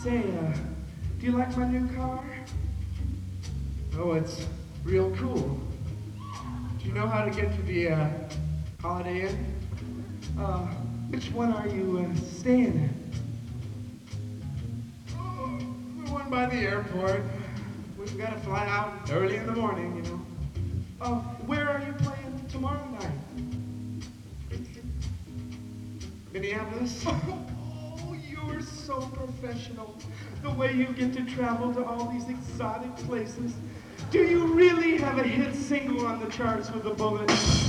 Say, do you like my new car? Oh, it's real cool. Do you know how to get to the Holiday Inn? Which one are you staying at? Oh, the one by the airport. We've got to fly out early in the morning, you know. Where are you playing tomorrow night? Minneapolis? Oh, you're so professional. The way you get to travel to all these exotic places. Do you really have a hit single on the charts with a bullet?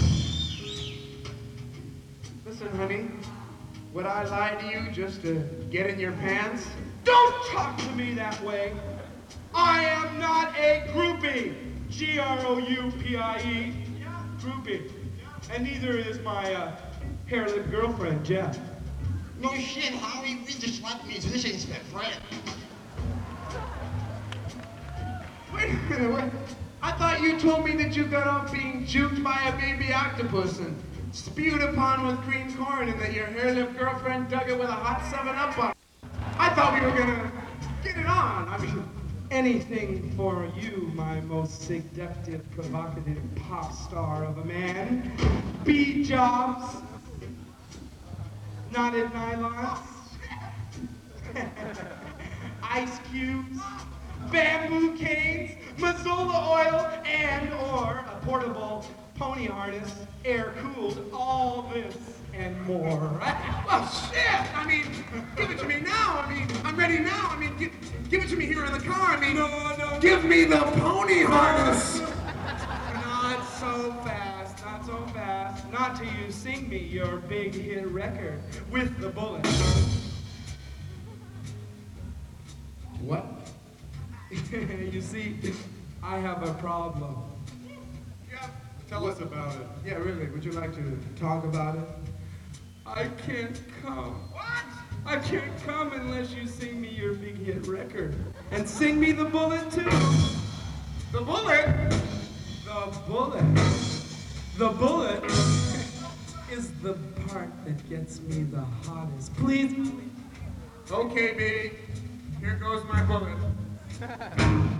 Listen, honey, would I lie to you just to get in your pants? Don't talk to me that way. I am not a groupie. Groupie. Groupie. And neither is my hair-lip girlfriend, Jeff. No shit, Howie. We just like musicians, my friend. Wait a minute, wait. I thought you told me that you got off being juked by a baby octopus and spewed upon with green corn and that your hair-lip girlfriend dug it with a hot 7-Up on. I thought we were gonna get it on. I mean, anything for you, my most seductive, provocative pop star of a man. Bead jobs, knotted nylons, ice cubes, bamboo canes, Mazola oil, and or a portable pony harness, air-cooled, all this and more. Well, shit! I mean, give it to me now. I mean, I'm ready now. I mean, give it to me here in the car. I mean, no. Give me the pony harness! Not so fast, not so fast. Not till you sing me your big hit record with the bullet. What? You see, I have a problem. Yeah, tell us about it. Yeah, really, would you like to talk about it? I can't come. What? I can't come unless you sing me your big hit record. And sing me the bullet, too. The bullet? The bullet. The bullet is the part that gets me the hottest. Please. Okay, baby. Here goes my bullet.